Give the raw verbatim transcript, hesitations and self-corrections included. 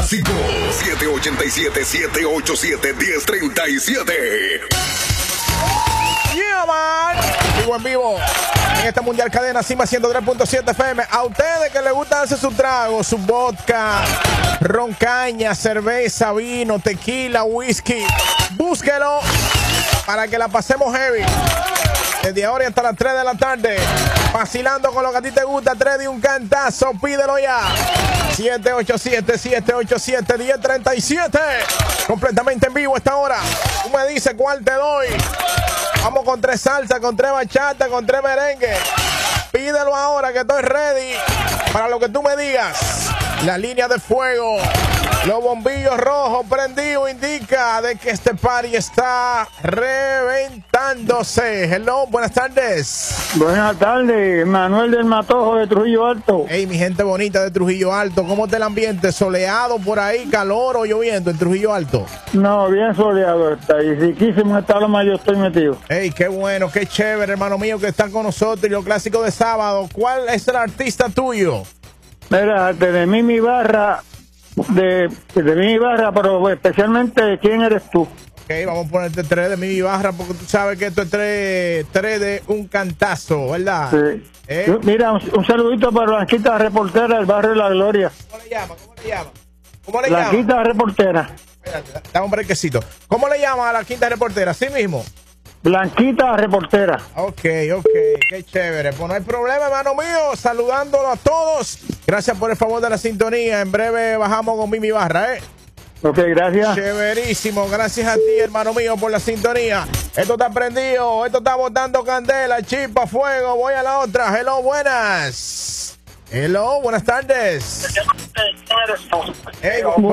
clásico. siete ocho siete, siete ocho siete, uno cero tres siete. Yeah, man. Vivo en vivo en este Mundial Cadena Cima ciento tres punto siete F M. A ustedes que les gusta darse su trago, su vodka, ron, caña, cerveza, vino, tequila, whisky, búsquelo para que la pasemos heavy. Desde ahora hasta las tres de la tarde, vacilando con lo que a ti te gusta. Tres de un cantazo, pídelo ya. siete ocho siete, siete ocho siete, uno cero tres siete. Completamente en vivo esta hora. Tú me dices cuál te doy. Vamos con tres salsa, con tres bachata, con tres merengue. Pídelo ahora que estoy ready para lo que tú me digas. La línea de fuego, los bombillos rojos prendidos indica de que este party está reventándose. Hello, buenas tardes. Buenas tardes, Manuel del Matojo de Trujillo Alto. Hey, mi gente bonita de Trujillo Alto, ¿cómo está el ambiente? ¿Soleado por ahí, calor o lloviendo en Trujillo Alto? No, bien soleado está, y si quisiera estar más yo estoy metido. Hey, qué bueno, qué chévere, hermano mío, que están con nosotros y los clásicos de sábado. ¿Cuál es el artista tuyo? Mira, de Mimi Barra, de, de Mimi Barra, pero especialmente, ¿quién eres tú? Ok, vamos a ponerte tres de Mimi Barra porque tú sabes que esto es tres, tres de un cantazo, ¿verdad? Sí. ¿Eh? Mira, un, un saludito para Blanquita Reportera del barrio de La Gloria. ¿Cómo le llama? ¿Cómo le llama? ¿Cómo le Blanquita llama? Reportera. Espérate, dame un brequecito. ¿Cómo le llama a la quinta reportera? ¿Sí mismo? Blanquita Reportera. Ok, ok, qué chévere. Pues no hay problema, hermano mío. Saludándolo a todos. Gracias por el favor de la sintonía. En breve bajamos con Mimi Barra, ¿eh? Ok, gracias. Chéverísimo. Gracias a ti, hermano mío, por la sintonía. Esto está prendido. Esto está botando candela, chispa, fuego. Voy a la otra. Hello, buenas. Hello, buenas tardes. Hey,